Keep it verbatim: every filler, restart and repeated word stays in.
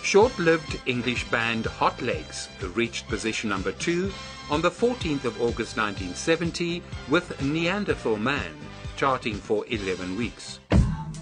Short-lived English band Hot Legs reached position number two on the fourteenth of August nineteen seventy with Neanderthal Man, charting for eleven weeks.